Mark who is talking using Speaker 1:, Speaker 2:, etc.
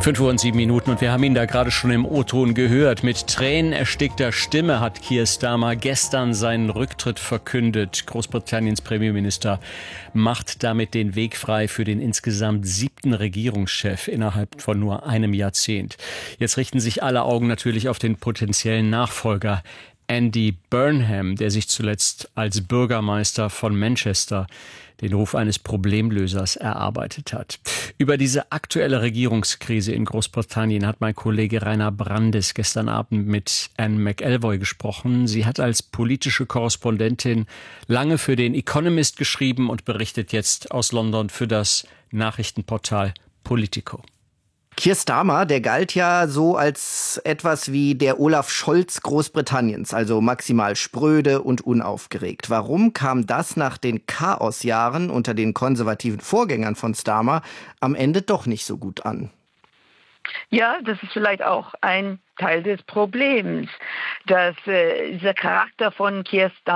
Speaker 1: 5:07 und wir haben ihn da gerade schon im O-Ton gehört. Mit tränenerstickter Stimme hat Keir Starmer gestern seinen Rücktritt verkündet. Großbritanniens Premierminister macht damit den Weg frei für den insgesamt 7. Regierungschef innerhalb von nur einem Jahrzehnt. Jetzt richten sich alle Augen natürlich auf den potenziellen Nachfolger Andy Burnham, der sich zuletzt als Bürgermeister von Manchester den Ruf eines Problemlösers erarbeitet hat. Über diese aktuelle Regierungskrise in Großbritannien hat mein Kollege Rainer Brandes gestern Abend mit Anne McElvoy gesprochen. Sie hat als politische Korrespondentin lange für den Economist geschrieben und berichtet jetzt aus London für das Nachrichtenportal Politico.
Speaker 2: Keir Starmer, der galt ja so als etwas wie der Olaf Scholz Großbritanniens, also maximal spröde und unaufgeregt. Warum kam das nach den Chaosjahren unter den konservativen Vorgängern von Starmer am Ende doch nicht so gut an?
Speaker 3: Ja, das ist vielleicht auch ein Teil des Problems, dass dieser Charakter von Keir Starmer